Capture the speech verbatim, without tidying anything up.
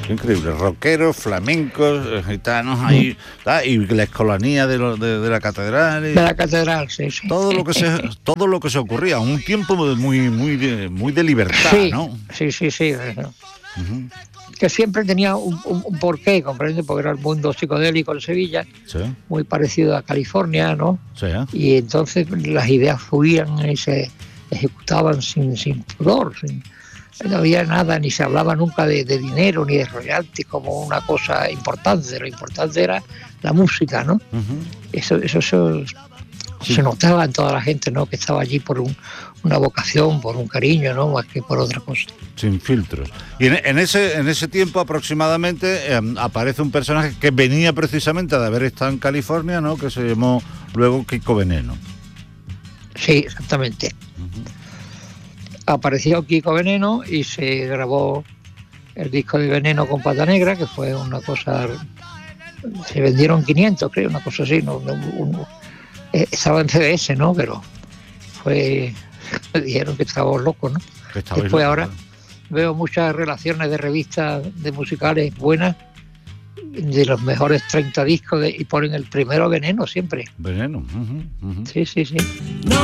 Qué increíble, rockeros, flamencos, eh, gitanos ahí, ¿tá? Y la escolanía de, lo, de, de la catedral. Y De la catedral, sí, sí. todo lo que se todo lo que se ocurría, un tiempo muy muy de, muy de libertad, Sí, ¿no? sí, sí, sí. Uh-huh. Que siempre tenía un, un, un porqué, ¿comprende? Porque era el mundo psicodélico en Sevilla, Sí, muy parecido a California, ¿no? sí, ¿eh? Y entonces las ideas fluían y se ejecutaban sin, sin pudor, sin, no había nada, ni se hablaba nunca de, de dinero ni de royalties como una cosa importante. Lo importante era la música, ¿no? Uh-huh. Eso, eso, eso sí. Se notaba en toda la gente, ¿no? Que estaba allí por un, una vocación, por un cariño, ¿no? Más que por otra cosa. Sin filtros. Y en, en ese en ese tiempo aproximadamente eh, aparece un personaje que venía precisamente de haber estado en California, ¿no? Que se llamó luego Kiko Veneno. Sí, exactamente. Uh-huh. Apareció Kiko Veneno y se grabó el disco de Veneno con Pata Negra, que fue una cosa... Se vendieron quinientos, creo, una cosa así. ¿No? Un, eh, estaba en C D S, ¿no? Pero fue... Me dijeron que estábamos locos, ¿no? Después loco, ahora ¿no? Veo muchas relaciones de revistas de musicales buenas, de los mejores treinta discos, de, y ponen el primero Veneno siempre. Veneno. Uh-huh, uh-huh. Sí, sí, sí. No